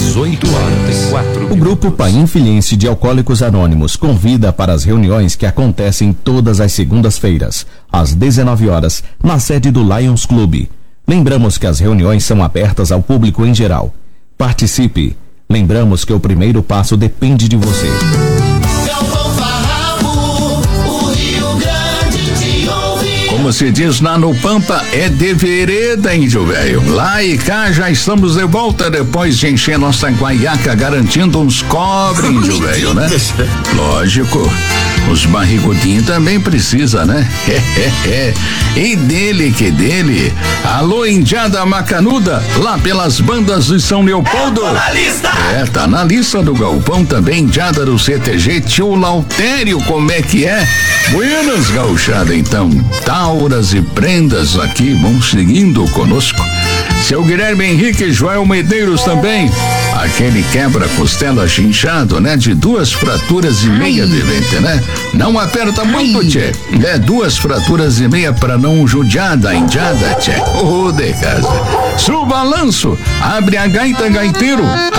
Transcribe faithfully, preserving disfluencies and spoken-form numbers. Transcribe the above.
dezoito horas e quatro. O Grupo Paim Filhense de Alcoólicos Anônimos convida para as reuniões que acontecem todas as segundas-feiras, às dezenove horas, na sede do Lions Club. Lembramos que as reuniões são abertas ao público em geral. Participe. Lembramos que o primeiro passo depende de você. Como se diz lá no Pampa, é de vereda, índio velho. Lá e cá já estamos de volta depois de encher nossa guaiaca, garantindo uns cobre, índio velho, né? Lógico, os barrigudinhos também precisa, né? E dele que dele. Alô, indiada macanuda, lá pelas bandas de São Leopoldo. É, na lista. É, tá na lista do galpão também, indiada do C T G, tio Lautério, como é que é? Buenas, gauchada, então. Tauras e prendas aqui vão seguindo conosco. Seu Guilherme Henrique Joel Medeiros também. Aquele quebra-costela chinchado, né? De duas fraturas e meia, vivente, né? Não aperta muito, tchê. É duas fraturas e meia pra não judiar da indiada, tchê. Ô, oh, de casa. Subalanço, abre a gaita, gaiteiro.